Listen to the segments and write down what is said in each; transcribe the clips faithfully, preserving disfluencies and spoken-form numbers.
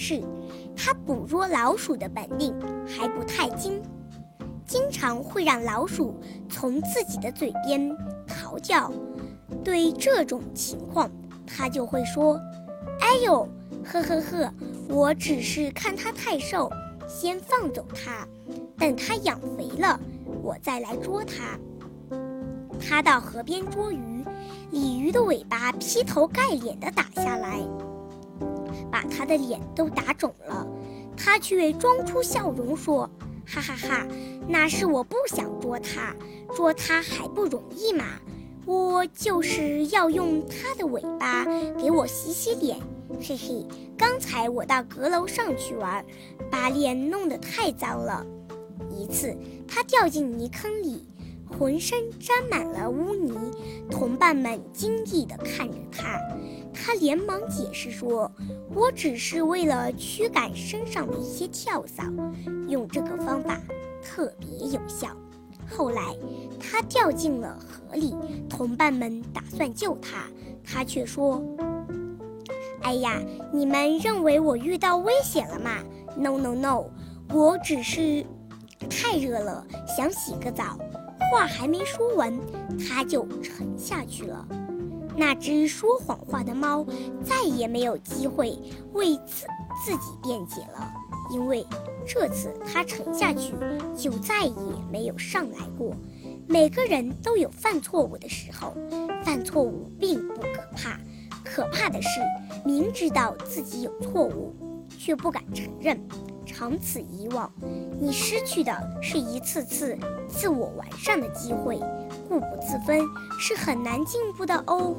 是，他捕捉老鼠的本领还不太精，经常会让老鼠从自己的嘴边逃掉。对这种情况，他就会说：哎呦，呵呵呵，我只是看它太瘦，先放走它，等它养肥了，我再来捉它。他到河边捉鱼，鲤鱼的尾巴劈头盖脸地打下来，把他的脸都打肿了。他却装出笑容说：哈哈哈，那是我不想捉它，捉它还不容易嘛，我就是要用它的尾巴给我洗洗脸。嘿嘿，刚才我到阁楼上去玩，把脸弄得太脏了。一次他掉进泥坑里，浑身沾满了污泥，同伴们惊异地看着他。他连忙解释说：我只是为了驱赶身上的一些跳蚤，用这个方法特别有效。后来他掉进了河里，同伴们打算救他，他却说：哎呀，你们认为我遇到危险了吗？ No No No， 我只是太热了，想洗个澡。话还没说完，他就沉下去了。那只说谎话的猫再也没有机会为自自己辩解了，因为这次他沉下去就再也没有上来过。每个人都有犯错误的时候，犯错误并不可怕，可怕的是明知道自己有错误却不敢承认。长此以往，你失去的是一次次自我完善的机会，固不自封是很难进步的哦。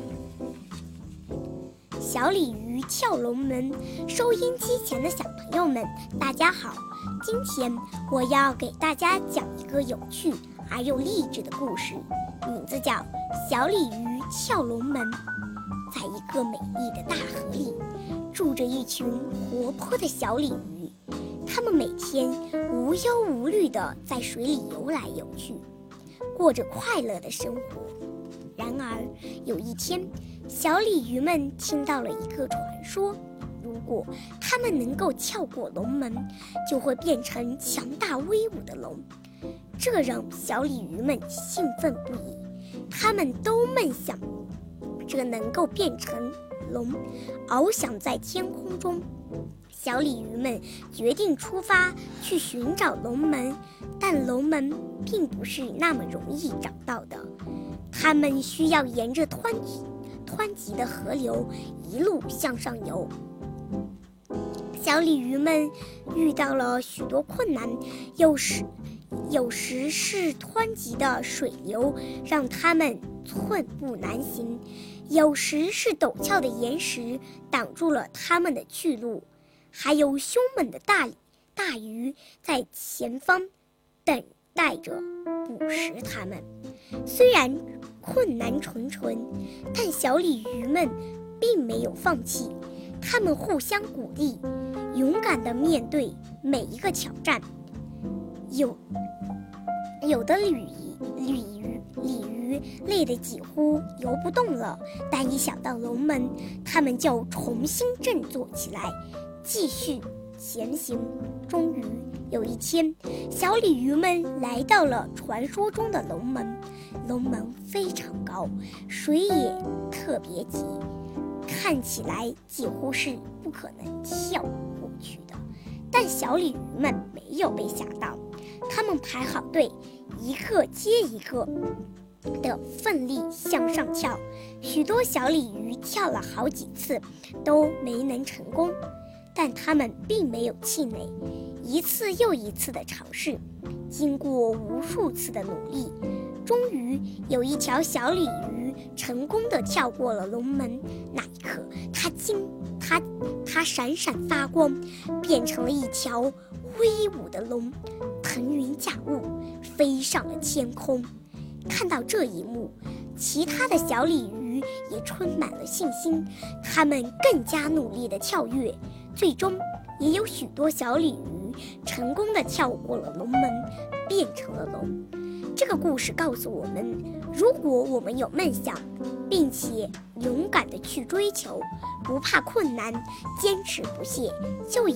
小鲤鱼跳龙门，收音机前的小朋友们，大家好，今天我要给大家讲一个有趣而又励志的故事，名字叫《小鲤鱼跳龙门》。在一个美丽的大河里，住着一群活泼的小鲤鱼，它们每天无忧无虑地在水里游来游去，过着快乐的生活。然而有一天，小鲤鱼们听到了一个传说，如果它们能够跳过龙门，就会变成强大威武的龙。这让小鲤鱼们兴奋不已，它们都梦想这能够变成龙，翱翔在天空中。小鲤鱼们决定出发去寻找龙门，但龙门并不是那么容易找到的，它们需要沿着湍急湍急的河流一路向上游。小鲤鱼们遇到了许多困难，有时有时是湍急的水流让它们寸步难行，有时是陡峭的岩石挡住了它们的去路，还有凶猛的大大鱼在前方等待着捕食它们。虽然困难重重，但小鲤鱼们并没有放弃，它们互相鼓励，勇敢地面对每一个挑战。有有的鲤鲤鱼鲤鱼累得几乎游不动了，但一想到龙门，它们就重新振作起来，继续前行。终于有一天，小鲤鱼们来到了传说中的龙门。龙门非常高，水也特别急，看起来几乎是不可能跳过去的。但小鲤鱼们没有被吓到，它们排好队，一个接一个的奋力向上跳。许多小鲤鱼跳了好几次都没能成功，但它们并没有气馁，一次又一次的尝试，经过无数次的努力，终于有一条小鲤鱼成功地跳过了龙门。那一刻，它惊它它闪闪发光，变成了一条威武的龙，腾云驾雾飞上了天空。看到这一幕，其他的小鲤鱼也充满了信心，它们更加努力地跳跃，最终也有许多小鲤鱼成功地跳过了龙门，变成了龙。这个故事告诉我们，如果我们有梦想，并且勇敢地去追求，不怕困难，坚持不懈，就